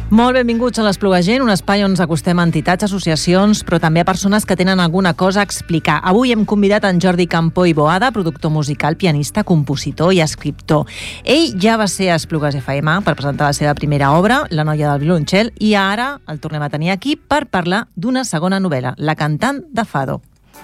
Molt benvinguts a l'Espluga-Gent, un espai on ens acostem a entitats, associacions, però també a persones que tenen alguna cosa a explicar. Avui hem convidat en Jordi Campo i Boada, productor musical, pianista, compositor i escriptor. Ell ja va ser a Esplugues FM per presentar la seva primera obra, La noia del violoncel, i ara el tornem a tenir aquí per parlar d'una segona novel·la, La cantant de Fado.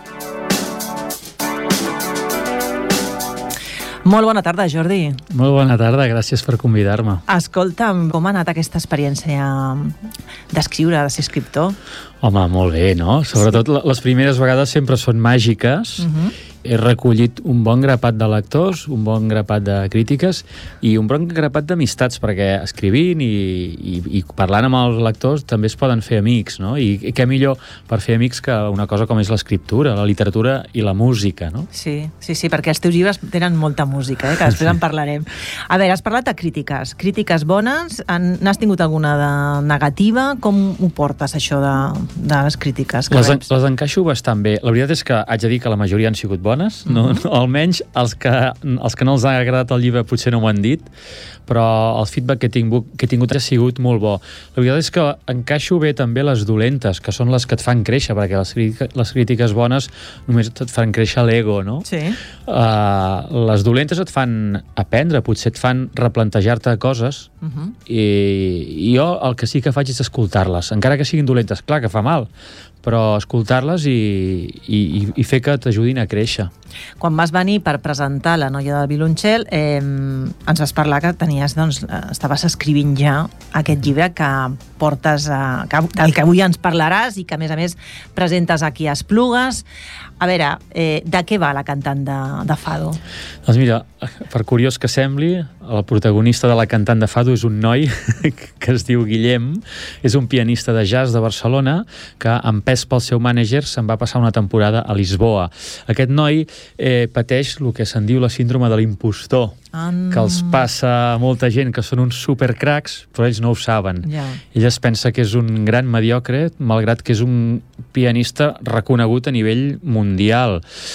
Molt bona tarda, Jordi. Molt bona tarda, gràcies per convidar-me. Escolta'm, com ha anat aquesta experiència d'escriure, de ser escriptor? Home, molt bé, no? Sobretot les primeres vegades sempre són màgiques. He recollit un bon grapat de lectors, un bon grapat de crítiques i un bon grapat d'amistats, perquè escrivint i parlant amb els lectors també es poden fer amics, no? I què millor per fer amics que una cosa com és l'escriptura, la literatura i la música, no? Sí, perquè els teus llibres tenen molta música, que després en parlarem. A veure, has parlat de crítiques bones, n'has tingut alguna de negativa? Com ho portes, això de les crítiques? Les encaixo bastant bé. La veritat és que haig de dir que la majoria han sigut bones, no, almenys els que no els ha agradat el llibre potser no m'ho han dit, però el feedback que he tingut ha sigut molt bo. La veritat és que encaixo bé també les dolentes, que són les que et fan créixer, perquè les crítiques bones només et fan créixer l'ego, no? Sí. Les dolentes et fan aprendre, potser et fan replantejar-te coses, i jo el que sí que faig és escoltar-les, encara que siguin dolentes, clar que fa mal, però escoltar-les i fer que t'ajudin a créixer. Quan vas venir per presentar La noia del violoncel, ens vas parlar que estaves escrivint ja aquest llibre que portes, del que avui ens parlaràs i que a més presentes aquí a Esplugues. A veure, de què va La cantant de Fado? Doncs mira, per curiós que sembli, el protagonista de La cantant de Fado és un noi que es diu Guillem, és un pianista de jazz de Barcelona que, empès pel seu mànager, se'n va passar una temporada a Lisboa. Aquest noi pateix el que se'n diu la síndrome de l'impostor, que els passa a molta gent que són uns supercracs, però ells no ho saben. Ell es pensa que és un gran mediocre, malgrat que és un pianista reconegut a nivell mundial.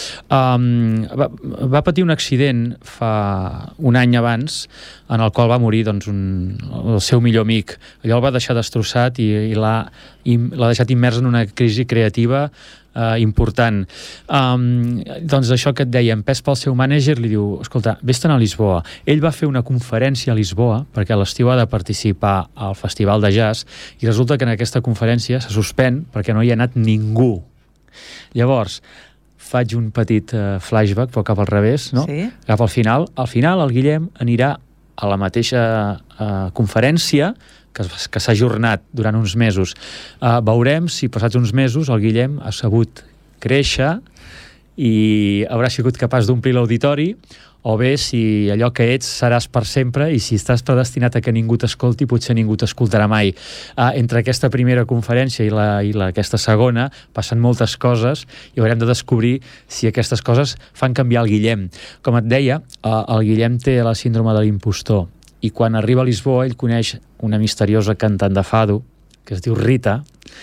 Va patir un accident fa un any abans, en el qual va morir el seu millor amic. Allò el va deixar destrossat i l'ha deixat immers en una crisi creativa important. Doncs això que et deia, empès pel seu mànager, li diu, escolta, vés-te'n a Lisboa. Ell va fer una conferència a Lisboa, perquè a l'estiu ha de participar al Festival de Jazz, i resulta que en aquesta conferència se suspèn perquè no hi ha anat ningú. Llavors, faig un petit flashback, però cap al revés, no? Sí. Cap al final. Al final el Guillem anirà a la mateixa conferència que s'ha ajornat durant uns mesos. Veurem si passats uns mesos el Guillem ha sabut créixer i haurà sigut capaç d'omplir l'auditori, o bé si allò que ets seràs per sempre i si estàs predestinat a que ningú t'escolti, potser ningú t'escoltarà mai. Entre aquesta primera conferència i aquesta segona passen moltes coses i haurem de descobrir si aquestes coses fan canviar el Guillem. Com et deia, el Guillem té la síndrome de l'impostor, i quan arriba a Lisboa ell coneix una misteriosa cantant de fado que es diu Rita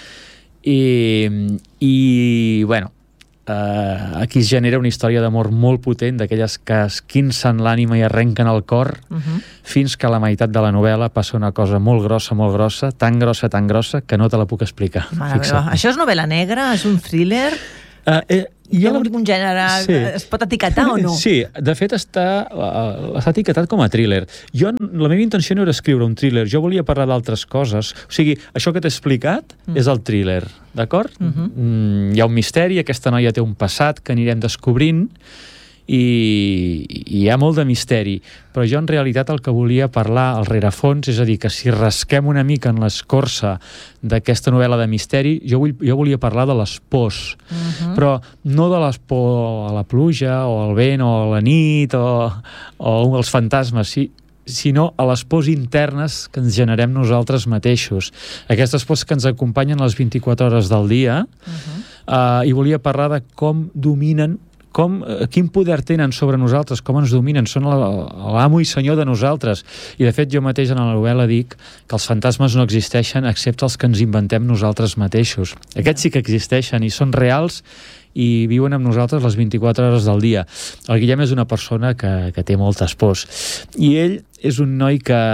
i bueno, aquí es genera una història d'amor molt potent, d'aquelles que esquincen l'ànima i arrenquen el cor, fins que a la meitat de la novel·la passa una cosa molt grossa, tan grossa que no te la puc explicar. Això és novel·la negra? És un thriller? Hi ha un gènere... Sí. Es pot etiquetar o no? Sí, de fet està etiquetat com a thriller. La meva intenció no era escriure un thriller, jo volia parlar d'altres coses. O sigui, això que t'he explicat és el thriller, d'acord? Hi ha un misteri, aquesta noia té un passat que anirem descobrint i hi ha molt de misteri, però jo en realitat el que volia parlar al rerefons, és a dir, que si rasquem una mica en l'escorça d'aquesta novel·la de misteri, jo volia parlar de les pors, però no de les por a la pluja o al vent o a la nit o als fantasmes, sinó a les pors internes que ens generem nosaltres mateixos, aquestes pors que ens acompanyen les 24 hores del dia, i volia parlar de com dominen, quin poder tenen sobre nosaltres, com ens dominen, són l'amo i senyor de nosaltres. I de fet jo mateix en la novel·la dic que els fantasmes no existeixen excepte els que ens inventem nosaltres mateixos. Aquests sí que existeixen i són reals i viuen amb nosaltres les 24 hores del dia. El Guillem és una persona que té moltes pors i ell és un noi que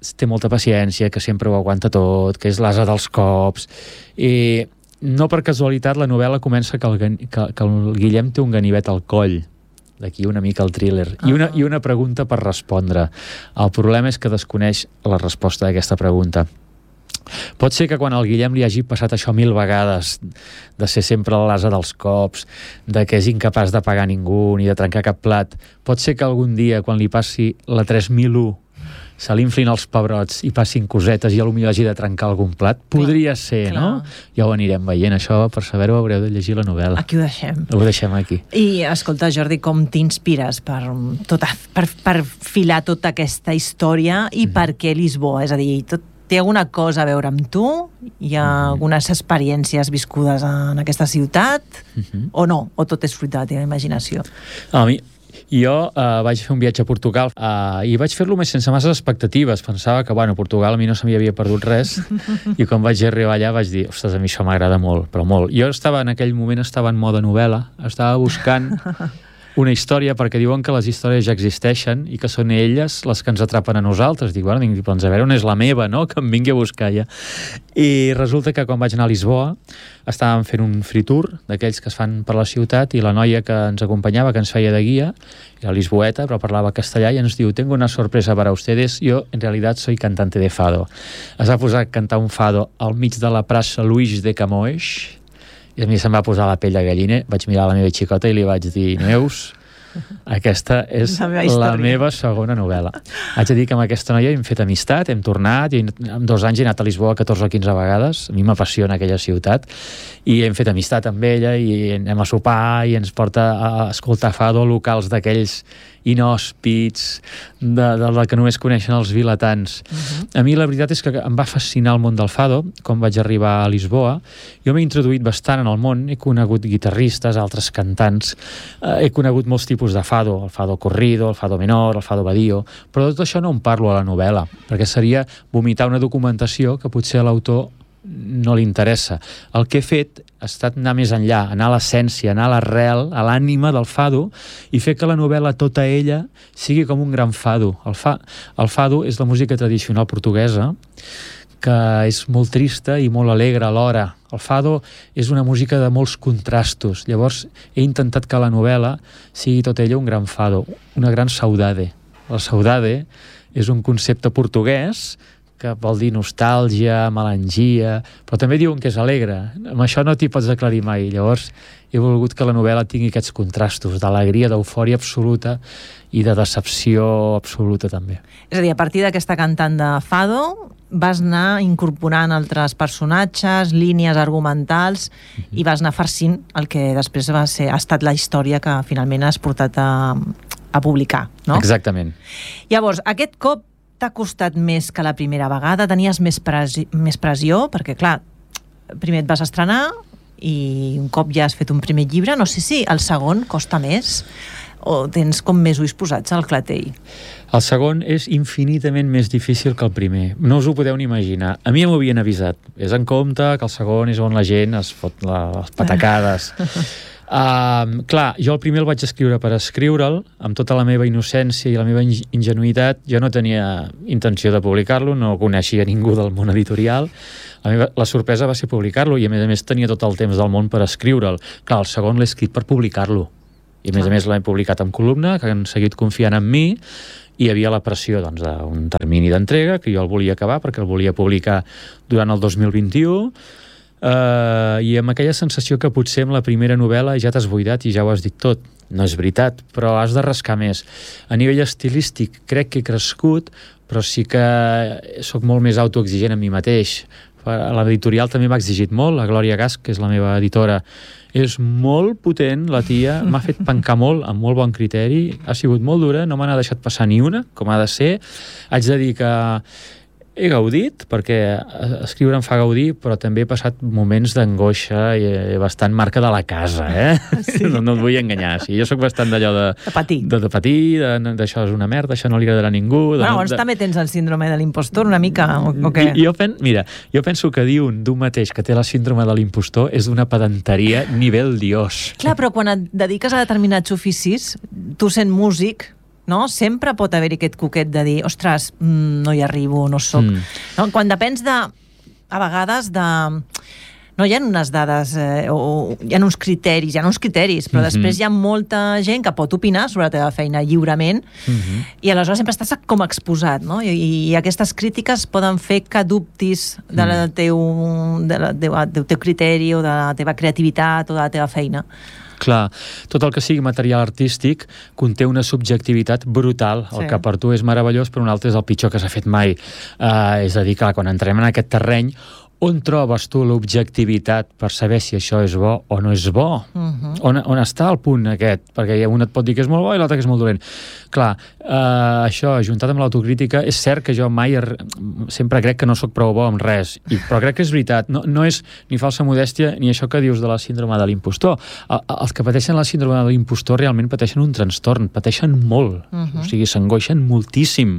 té molta paciència, que sempre ho aguanta tot, que és l'ase dels cops, i no per casualitat la novel·la comença que el Guillem té un ganivet al coll, d'aquí una mica el thriller, i una pregunta per respondre. El problema és que desconeix la resposta d'aquesta pregunta. Pot ser que quan al Guillem li hagi passat això 1000 vegades, de ser sempre l'ase dels cops, de que és incapaç de pagar ningú ni de trencar cap plat, pot ser que algun dia, quan li passi la 3001, se l'inflin els pebrots i passin cosetes i potser hagi de trencar algun plat. Podria ser, clar. No? Ja ho anirem veient, això, per saber-ho haureu de llegir la novel·la. Aquí ho deixem. Ho deixem aquí. I, escolta, Jordi, com t'inspires per filar tota aquesta història i per què Lisboa? És a dir, té alguna cosa a veure amb tu? Hi ha algunes experiències viscudes en aquesta ciutat? O no? O tot és fruit de la teva imaginació? A mi... Jo vaig fer un viatge a Portugal i vaig fer-lo més sense masses expectatives. Pensava que, bueno, a Portugal a mi no se m'hi havia perdut res i quan vaig arribar allà vaig dir, ostres, a mi això m'agrada molt, però molt. Jo en aquell moment estava en moda novel·la, estava buscant una història, perquè diuen que les històries ja existeixen i que són elles les que ens atrapen a nosaltres. Dic, bueno, doncs a veure on és la meva, no?, que em vingui a buscar ja. I resulta que quan vaig anar a Lisboa estàvem fent un free tour d'aquells que es fan per la ciutat i la noia que ens acompanyava, que ens feia de guia, era lisboeta, però parlava castellà, i ens diu, tengo una sorpresa para ustedes, yo en realidad soy cantante de fado. Es va posar a cantar un fado al mig de la plaça Luis de Camões, i a mi se'm va posar la pell de gallina. Vaig mirar la meva xicota i li vaig dir, Neus, aquesta és la meva segona novel·la. Haig de dir que amb aquesta noia hem fet amistat, hem tornat, i en 2 anys he anat a Lisboa 14 o 15 vegades, a mi m'apassiona aquella ciutat, i hem fet amistat amb ella, i anem a sopar, i ens porta a escoltar fado locals d'aquells inhòspits, del que només coneixen els vilatans. A mi la veritat és que em va fascinar el món del fado, com vaig arribar a Lisboa. Jo m'he introduït bastant en el món, he conegut guitarristes, altres cantants, he conegut molts tipus de fado, el fado corrido, el fado menor, el fado badio, però de tot això no en parlo a la novel·la, perquè seria vomitar una documentació que potser a l'autor no li interessa. El que he fet ha estat anar més enllà, anar a l'essència, anar a l'arrel, a l'ànima del fado, i fer que la novel·la, tota ella, sigui com un gran fado. El fado és la música tradicional portuguesa, que és molt trista i molt alegre alhora. El fado és una música de molts contrastos. Llavors he intentat que la novel·la sigui tota ella un gran fado, una gran saudade. La saudade és un concepte portuguès que vol dir nostàlgia, melangia, però també diuen que és alegre. Amb això no t'hi pots aclarir mai. Llavors he volgut que la novel·la tingui aquests contrastos d'alegria, d'eufòria absoluta i de decepció absoluta també. És a dir, a partir d'aquesta cantant de fado vas anar incorporant altres personatges, línies argumentals, i vas anar farcint el que després ha estat la història que finalment has portat a publicar, no? Exactament. Llavors, aquest cop t'ha costat més que la primera vegada? Tenies més pressió? Perquè, clar, primer et vas estrenar i un cop ja has fet un primer llibre, no sé si el segon costa més o tens com més ulls posats al clatell? El segon és infinitament més difícil que el primer. No us ho podeu ni imaginar. A mi m'ho havien avisat. És en compte que el segon és on la gent es fot les patacades. Clar, jo el primer el vaig escriure per escriure'l, amb tota la meva innocència i la meva ingenuïtat. Jo no tenia intenció de publicar-lo, no coneixia ningú del món editorial. La sorpresa va ser publicar-lo i a més tenia tot el temps del món per escriure'l. Clar, el segon l'he escrit per publicar-lo i a més l'he publicat en columna, que han seguit confiant en mi, i hi havia la pressió d'un termini d'entrega que jo el volia acabar perquè el volia publicar durant el 2021, i amb aquella sensació que potser amb la primera novel·la ja t'has buidat i ja ho has dit tot. No és veritat, però has de rascar més. A nivell estilístic crec que he crescut, però sí que sóc molt més autoexigent amb mi mateix. L'editorial també m'ha exigit molt, la Glòria Gas, que és la meva editora, és molt potent, la tia, m'ha fet pencar molt, amb molt bon criteri, ha sigut molt dura, no me n'ha deixat passar ni una, com ha de ser. Haig de dir que he gaudit, perquè escriure em fa gaudir, però també he passat moments d'angoixa i bastant marca de la casa, Sí. No et vull enganyar. Sí, jo sóc bastant d'allò de patir, d'això és una merda, això no li agradarà a ningú. Llavors també tens el síndrome de l'impostor una mica, o què? Jo penso que dir d'un mateix que té la síndrome de l'impostor és d'una pedanteria nivell Dios. Clar, però quan et dediques a determinats oficis, tu sent músic, no? Sempre pot haver-hi aquest coquet de dir, ostres, no hi arribo, no soc. No? Quan depens a vegades no hi ha unes dades o hi ha uns criteris, però després hi ha molta gent que pot opinar sobre la teva feina lliurement i aleshores sempre estàs com exposat, no? I aquestes crítiques poden fer que dubtis del teu criteri o de la teva creativitat o de la teva feina. Clar, tot el que sigui material artístic conté una subjectivitat brutal. El que per tu és meravellós, per un altre és el pitjor que s'ha fet mai. És a dir, clar, quan entrem en aquest terreny, on trobes tu l'objectivitat per saber si això és bo o no és bo? On està el punt aquest? Perquè un et pot dir que és molt bo i l'altre que és molt dolent. Clar, això, ajuntat amb l'autocrítica, és cert que jo mai sempre crec que no sóc prou bo amb res, però crec que és veritat. No és ni falsa modèstia ni això que dius de la síndrome de l'impostor. Els que pateixen la síndrome de l'impostor realment pateixen un trastorn, pateixen molt. O sigui, s'angoixen moltíssim.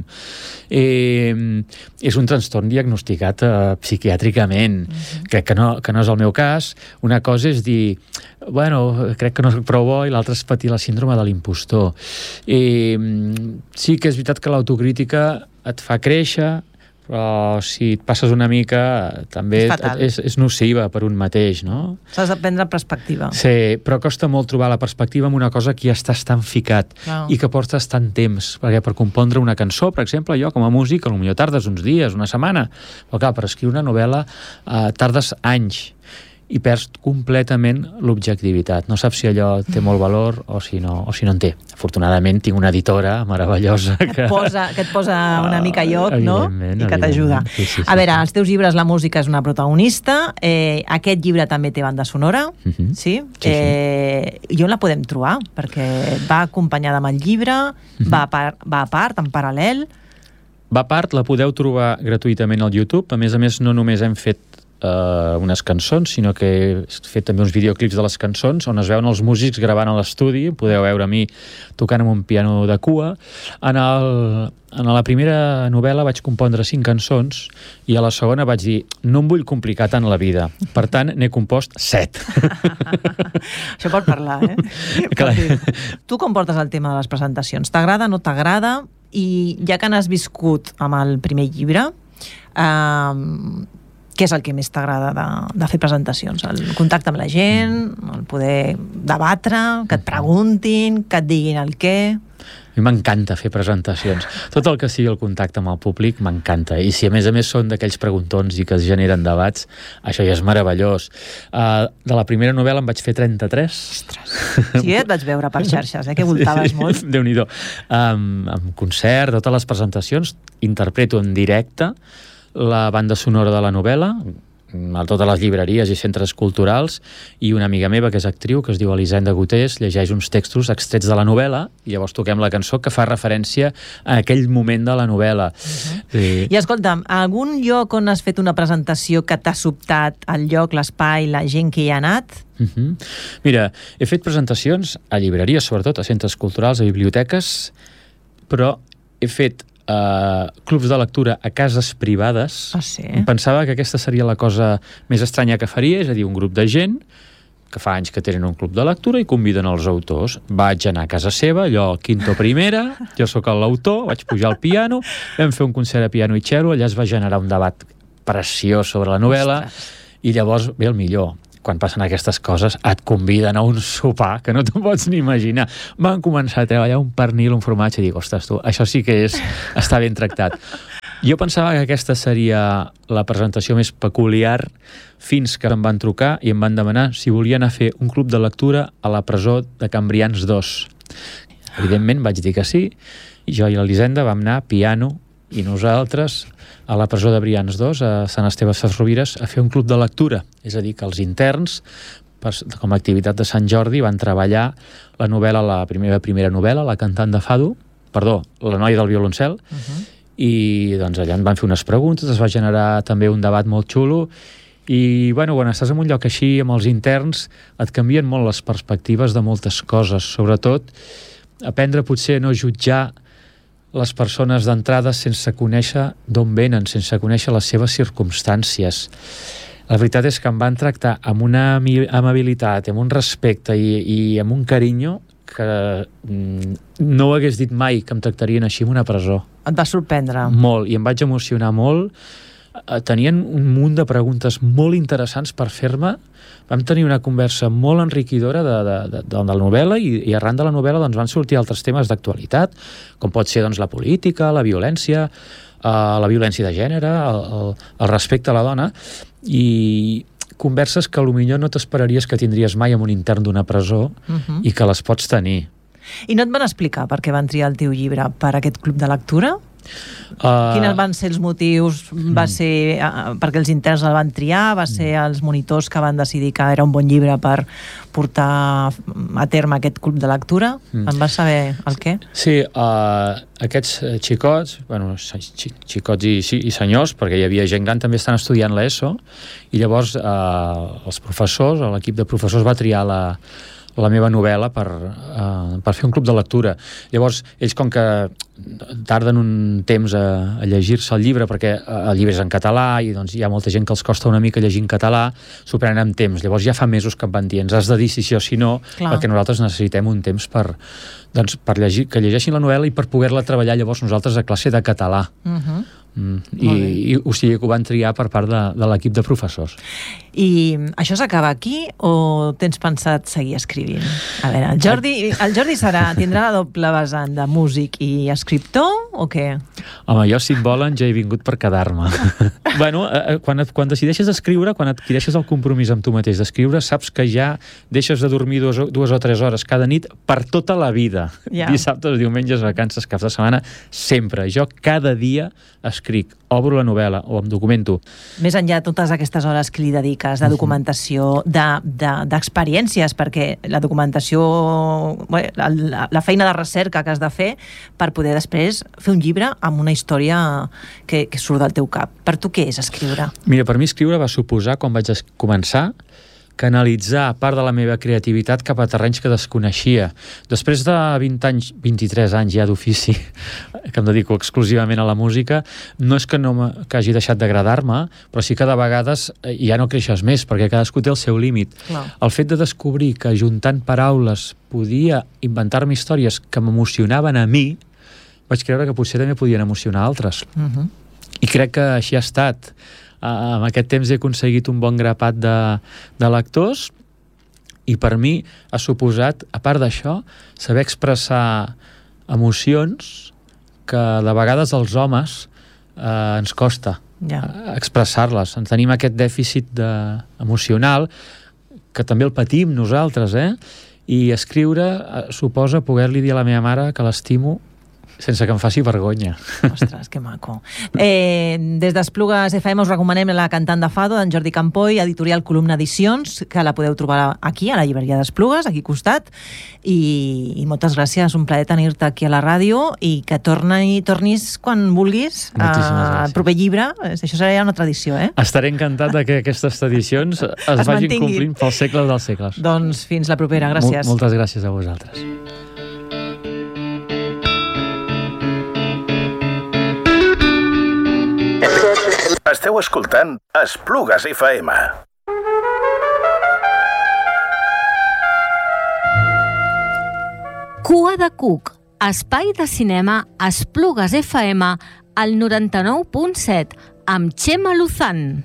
És un trastorn diagnosticat psiquiàtricament. Crec que no és el meu cas. Una cosa és dir, bueno, crec que no soc prou bo, i l'altra és patir la síndrome de l'impostor. Sí que és veritat que l'autocrítica et fa créixer, però si et passes una mica també és nociva per un mateix, no? S'has de prendre perspectiva. Sí, però costa molt trobar la perspectiva en una cosa que ja estàs tan ficat i que portes tant temps, perquè per compondre una cançó, per exemple, jo com a músic potser tardes uns dies, una setmana, però clar, per escriure una novel·la tardes anys i perds completament l'objectivitat. No saps si allò té molt valor o si no en té. Afortunadament tinc una editora meravellosa que et posa una mica a lloc, no? I que t'ajuda. Sí. A veure, als teus llibres la música és una protagonista. Aquest llibre també té banda sonora, sí? I on la podem trobar? Perquè va acompanyada amb el llibre, va a part, en paral·lel. Va a part, la podeu trobar gratuïtament al YouTube. A més, no només hem fet unes cançons, sinó que he fet també uns videoclips de les cançons on es veuen els músics gravant a l'estudi. Podeu veure a mi tocant amb un piano de cua. En la primera novel·la vaig compondre 5 cançons i a la segona vaig dir, no em vull complicar tant la vida, per tant n'he compost 7. Això pot parlar, Tu com portes el tema de les presentacions? T'agrada, no t'agrada? I ja que n'has viscut amb el primer llibre, què és el que més t'agrada de fer presentacions? El contacte amb la gent, el poder debatre, que et preguntin, que et diguin el què? A mi m'encanta fer presentacions. Tot el que sigui el contacte amb el públic m'encanta. I si a més són d'aquells preguntons i que es generen debats, això ja és meravellós. De la primera novel·la en vaig fer 33. Ostres! Sí, et vaig veure per xarxes, que voltaves molt. Déu-n'hi-do. Amb concert, totes les presentacions, interpreto en directe la banda sonora de la novel·la a totes les llibreries i centres culturals, i una amiga meva que és actriu, que es diu Elisenda Gotés, llegeix uns textos extrets de la novel·la i llavors toquem la cançó que fa referència a aquell moment de la novel·la. I escolta'm, algun lloc on has fet una presentació que t'ha sobtat el lloc, l'espai, la gent que hi ha anat? Mira, he fet presentacions a llibreries, sobretot a centres culturals, a biblioteques, però he fet clubs de lectura a cases privades. Sí? Em pensava que aquesta seria la cosa més estranya que faria, és a dir, un grup de gent que fa anys que tenen un club de lectura i conviden els autors. Vaig anar a casa seva, allò quinto primera, jo sóc l'autor, vaig pujar al piano, vam fer un concert a piano i cello, allà es va generar un debat preciós sobre la novel·la. I llavors ve el millor. Quan passen aquestes coses, et conviden a un sopar que no t'ho pots ni imaginar. Van començar a treballar un pernil, un formatge, i dic, ostres, tu, això sí que està ben tractat. Jo pensava que aquesta seria la presentació més peculiar fins que em van trucar i em van demanar si volia anar a fer un club de lectura a la presó de Cambrians 2. Evidentment vaig dir que sí, i jo i l'Elisenda vam anar a piano i nosaltres a la presó de Brians 2, a Sant Esteve Sesrovires, a fer un club de lectura. És a dir, que els interns, com a activitat de Sant Jordi, van treballar la novel·la, la primera novel·la, La cantant de fado, La noia del violoncel, i doncs allà en van fer unes preguntes, es va generar també un debat molt xulo, i bueno, quan estàs en un lloc així amb els interns et canvien molt les perspectives de moltes coses, sobretot aprendre potser a no jutjar les persones d'entrada sense conèixer d'on venen, sense conèixer les seves circumstàncies. La veritat és que em van tractar amb una amabilitat, amb un respecte i amb un carinyo que no hagués dit mai que em tractarien així en una presó. Et va sorprendre? Molt, i em vaig emocionar molt. Tenien un munt de preguntes molt interessants per fer-me. Vam tenir una conversa molt enriquidora de la novel·la i arran de la novel·la doncs, van sortir altres temes d'actualitat, com pot ser doncs, la política, la violència de gènere, el respecte a la dona, i converses que potser no t'esperaries que tindries mai amb un intern d'una presó i que les pots tenir. I no et van explicar per què van triar el teu llibre per aquest club de lectura? Quins van ser els motius? Va ser perquè els interns el van triar? Va ser els monitors que van decidir que era un bon llibre per portar a terme aquest club de lectura? En vas saber el què? Sí, aquests xicots, xicots i senyors, perquè hi havia gent gran, també estan estudiant l'ESO, i llavors els professors, l'equip de professors va triar la meva novel·la per fer un club de lectura. Llavors, ells com que tarden un temps a llegir-se el llibre, perquè el llibre és en català i doncs hi ha molta gent que els costa una mica llegir en català, s'ho prenen amb temps. Llavors ja fa mesos que em van dir, ens has de dir si sí o si no, perquè nosaltres necessitem un temps per llegir, que llegeixin la novel·la i per poder-la treballar llavors nosaltres a classe de català. O sigui que ho van triar per part de l'equip de professors. I això s'acaba aquí o tens pensat seguir escrivint? A veure, el Jordi tindrà la doble vessant de músic i escriptor o què? Home, jo si em volen ja he vingut per quedar-me. Quan decideixes escriure, quan adquireixes el compromís amb tu mateix d'escriure, saps que ja deixes de dormir 2 o 3 hores cada nit per tota la vida. Dissabtes, diumenges, vacances, caps de setmana, sempre. Jo cada dia escric, obro la novel·la o em documento. Més enllà de totes aquestes hores que li dediques de documentació, d'experiències, perquè la documentació, la feina de recerca que has de fer per poder després fer un llibre amb una història que surt del teu cap. Per tu què és escriure? Mira, per mi escriure va suposar, quan vaig començar, canalitzar part de la meva creativitat cap a terrenys que desconeixia. Després de 20 anys, 23 anys ja d'ofici, que em dedico exclusivament a la música, no és que hagi deixat d'agradar-me, però sí que de vegades ja no creixes més, perquè cadascú té el seu límit. El fet de descobrir que juntant paraules podia inventar-me històries que m'emocionaven a mi, vaig creure que potser també podien emocionar altres. I crec que així ha estat. Amb aquest temps he aconseguit un bon grapat de lectors i per mi ha suposat, a part d'això, saber expressar emocions que de vegades als homes ens costa expressar-les. Tenim aquest dèficit emocional que també el patim nosaltres, i escriure suposa poder-li dir a la meva mare que l'estimo sense que em faci vergonya. Ostres, que maco. Des d'Esplugues FM us recomanem la cantant de Fado, d'en Jordi Campoy, editorial Columna Edicions, que la podeu trobar aquí, a la llibreria d'Esplugues, aquí al costat, i moltes gràcies, un plaer tenir-te aquí a la ràdio, i que tornis quan vulguis al proper llibre. Això serà ja una tradició, Estaré encantat que aquestes tradicions es vagin complint pels segles dels segles. Doncs fins la propera, gràcies. Moltes gràcies a vosaltres. Esteu escoltant Esplugues FM. Cua de Cuc, espai de cinema Esplugues FM al 99.7 amb Txema Luzán.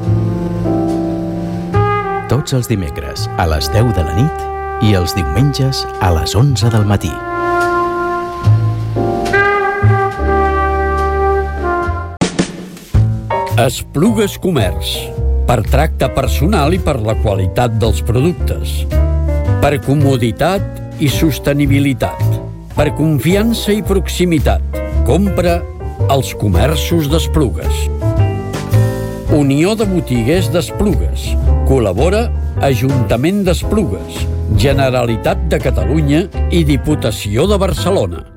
Tots els dimecres a les 10 de la nit i els diumenges a les 11 del matí. Esplugues Comerç, per tracte personal i per la qualitat dels productes, per comoditat i sostenibilitat, per confiança i proximitat. Compra als comerços d'Esplugues. Unió de Botiguers d'Esplugues. Col·labora Ajuntament d'Esplugues, Generalitat de Catalunya i Diputació de Barcelona.